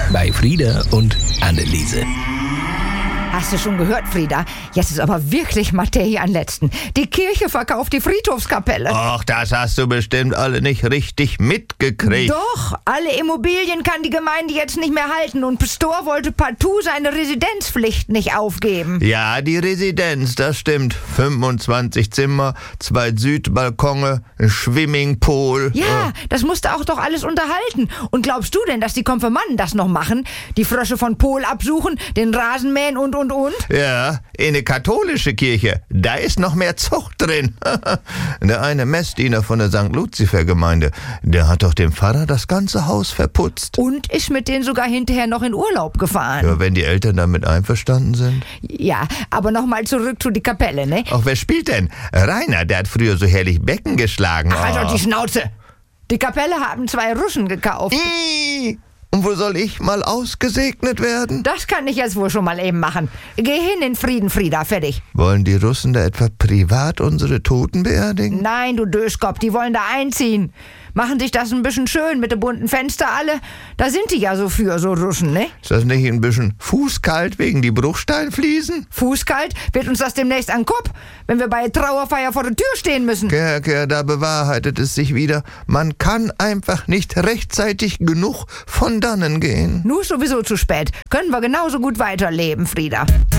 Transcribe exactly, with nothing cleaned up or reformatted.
bei Frieda und Anneliese. Hast du schon gehört, Frieda? Jetzt ist aber wirklich Materie an letzten. Die Kirche verkauft die Friedhofskapelle. Och, das hast du bestimmt alle nicht richtig mitgekriegt. Doch, alle Immobilien kann die Gemeinde jetzt nicht mehr halten und Pastor wollte partout seine Residenzpflicht nicht aufgeben. Ja, die Residenz, das stimmt. fünfundzwanzig Zimmer, zwei Südbalkone, ein Swimmingpool. Ja, das musste auch doch alles unterhalten. Und glaubst du denn, dass die Konfirmanden das noch machen? Die Frösche von Pol absuchen, den Rasen mähen und, und, und? Ja, in eine katholische Kirche, da ist noch mehr Zucht drin. Der eine Messdiener von der Sankt Luzifer-Gemeinde, der hat doch dem Pfarrer das ganze Haus verputzt. Und ist mit denen sogar hinterher noch in Urlaub gefahren. Ja, wenn die Eltern damit einverstanden sind. Ja, aber nochmal zurück zu die Kapelle, ne? Ach, wer spielt denn? Rainer, der hat früher so herrlich Becken geschlagen. Ach, halt Oh. doch die Schnauze. Die Kapelle haben zwei Russen gekauft. Ih, und wo soll ich mal ausgesegnet werden? Das kann ich jetzt wohl schon mal eben machen. Geh hin in Frieden, Frieda, fertig. Wollen die Russen da etwa privat unsere Toten beerdigen? Nein, du Döskopf, die wollen da einziehen. Machen sich das ein bisschen schön mit den bunten Fenster alle. Da sind die ja so für, so Russen, ne? Ist das nicht ein bisschen fußkalt wegen die Bruchsteinfliesen? Fußkalt wird uns das demnächst an Kopf, wenn wir bei Trauerfeier vor der Tür stehen müssen. Kerr, Kerr, da bewahrheitet es sich wieder. Man kann einfach nicht rechtzeitig genug von dannen gehen. Nur sowieso zu spät. Können wir genauso gut weiterleben, Frieda.